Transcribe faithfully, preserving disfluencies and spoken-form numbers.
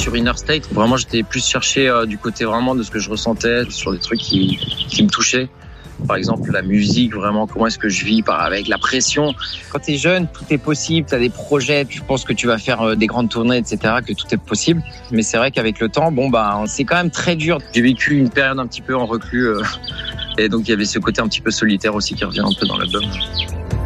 sur Inner State. Vraiment, j'étais plus cherché euh, du côté vraiment de ce que je ressentais, sur des trucs qui, qui me touchaient. Par exemple, la musique, vraiment, comment est-ce que je vis par, avec la pression. Quand tu es jeune, tout est possible, tu as des projets, tu penses que tu vas faire euh, des grandes tournées, et cetera, que tout est possible. Mais c'est vrai qu'avec le temps, bon, bah, c'est quand même très dur. J'ai vécu une période un petit peu en reclus euh, et donc il y avait ce côté un petit peu solitaire aussi qui revient un peu dans l'album.